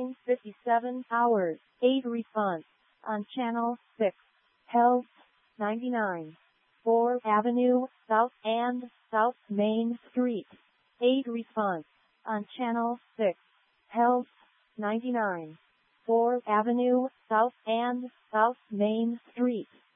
57 hours. 8 response on channel 6. Health 99. 4 Avenue, South and South Main Street. 8 response on channel 6. Health 99. 4 Avenue, South and South Main Street.